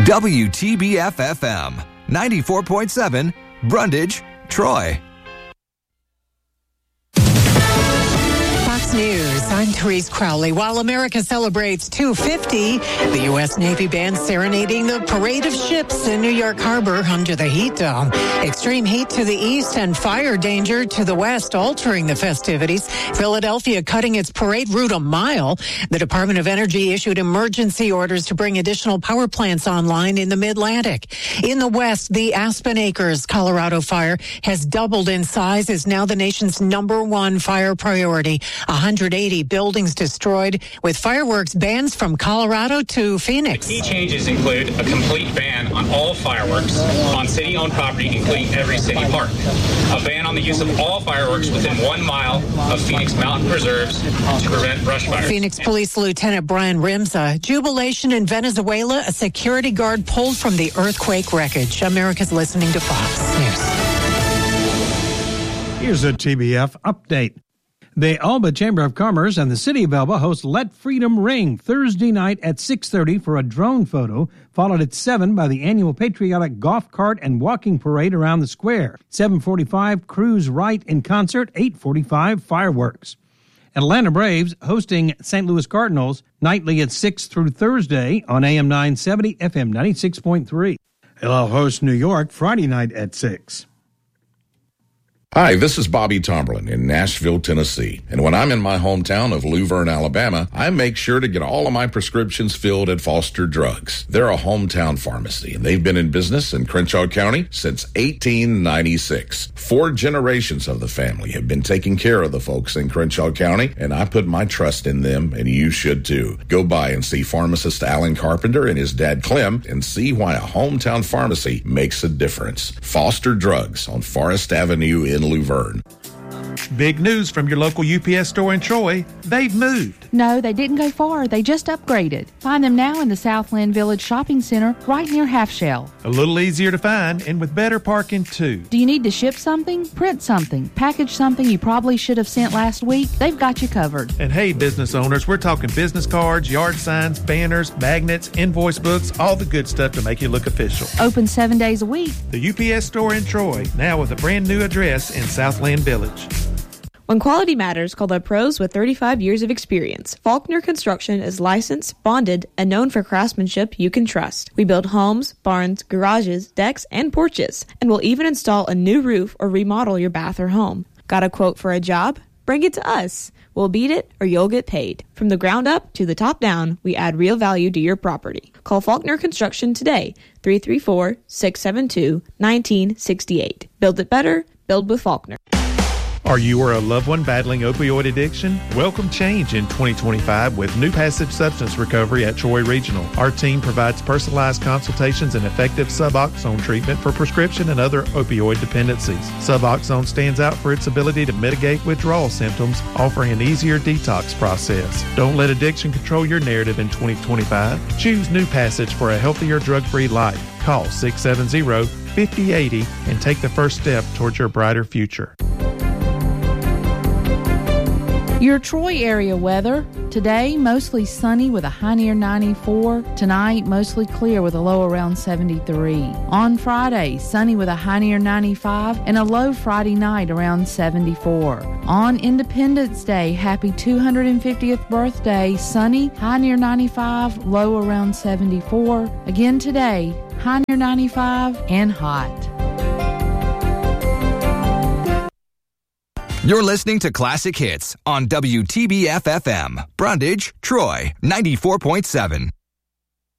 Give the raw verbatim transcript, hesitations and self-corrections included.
W T B F F M, ninety-four point seven, Brundage, Troy. Fox News, I'm Therese Crowley. While America celebrates two fifty, the U S Navy band serenading the parade of ships in New York Harbor under the heat dome. Extreme heat to the east and fire danger to the west, altering the festivities. Philadelphia cutting its parade route a mile. The Department of Energy issued emergency orders to bring additional power plants online in the Mid-Atlantic. In the west, the Aspen Acres, Colorado fire has doubled in size, is now the nation's number one fire priority. one hundred eighty buildings destroyed, with fireworks bans from Colorado to Phoenix. The key changes include a complete ban on all fireworks on city-owned property, including every city park. A ban on the use of all fireworks within one mile of Phoenix mountain preserves to prevent brush fires. Phoenix Police Lieutenant Brian Rimza. Jubilation in Venezuela, a security guard pulled from the earthquake wreckage. America's listening to Fox News. Here's a T B F update. The Alba Chamber of Commerce and the City of Alba host Let Freedom Ring Thursday night at six thirty for a drone photo, followed at seven by the annual patriotic golf cart and walking parade around the square. seven forty-five, Cruise Right in concert, eight forty-five, fireworks. Atlanta Braves hosting Saint Louis Cardinals nightly at six through Thursday on A M nine seventy, F M ninety-six point three. They'll host New York Friday night at six. Hi, this is Bobby Tomberlin in Nashville, Tennessee. And when I'm in my hometown of Luverne, Alabama, I make sure to get all of my prescriptions filled at Foster Drugs. They're a hometown pharmacy, and they've been in business in Crenshaw County since eighteen ninety-six. Four generations of the family have been taking care of the folks in Crenshaw County, and I put my trust in them, and you should too. Go by and see pharmacist Alan Carpenter and his dad Clem and see why a hometown pharmacy makes a difference. Foster Drugs on Forest Avenue in Luverne. Big news from your local U P S store in Troy. They've moved. No, they didn't go far. They just upgraded. Find them now in the Southland Village Shopping Center right near Half Shell. A little easier to find and with better parking too. Do you need to ship something, print something, package something you probably should have sent last week? They've got you covered. And hey, business owners, we're talking business cards, yard signs, banners, magnets, invoice books, all the good stuff to make you look official. Open seven days a week. The U P S store in Troy, now with a brand new address in Southland Village. When quality matters, call the pros with thirty-five years of experience. Faulkner Construction is licensed, bonded, and known for craftsmanship you can trust. We build homes, barns, garages, decks, and porches, and we'll even install a new roof or remodel your bath or home. Got a quote for a job? Bring it to us. We'll beat it or you'll get paid. From the ground up to the top down, we add real value to your property. Call Faulkner Construction today, three three four, six seven two, one nine six eight. Build it better, build with Faulkner. Are you or a loved one battling opioid addiction? Welcome change in twenty twenty-five with New Passage Substance Recovery at Troy Regional. Our team provides personalized consultations and effective Suboxone treatment for prescription and other opioid dependencies. Suboxone stands out for its ability to mitigate withdrawal symptoms, offering an easier detox process. Don't let addiction control your narrative in twenty twenty-five. Choose New Passage for a healthier, drug-free life. Call six seven zero, five zero eight zero and take the first step towards your brighter future. Your Troy area weather. Today, mostly sunny with a high near ninety-four. Tonight, mostly clear with a low around seventy-three. On Friday, sunny with a high near ninety-five and a low Friday night around seventy-four. On Independence Day, happy two hundred fiftieth birthday, sunny, high near ninety-five, low around seventy-four. Again today, high near ninety-five and hot. You're listening to Classic Hits on W T B F F M, Brundage, Troy, ninety-four point seven.